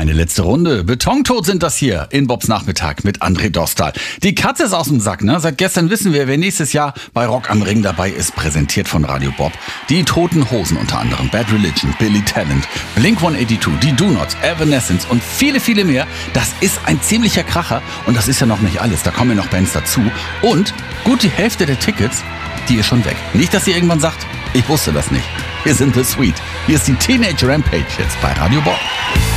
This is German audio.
Eine letzte Runde. Betontot sind das hier in Bobs Nachmittag mit André Dostal. Die Katze ist aus dem Sack, ne? Seit gestern wissen wir, wer nächstes Jahr bei Rock am Ring dabei ist. Präsentiert von Radio Bob. Die Toten Hosen unter anderem, Bad Religion, Billy Talent, Blink-182, die Do Nots, Evanescence und viele, viele mehr. Das ist ein ziemlicher Kracher und das ist ja noch nicht alles. Da kommen ja noch Bands dazu und gut die Hälfte der Tickets, die ist schon weg. Nicht, dass ihr irgendwann sagt, ich wusste das nicht. Wir sind The Sweet. Hier ist die Teenage Rampage jetzt bei Radio Bob.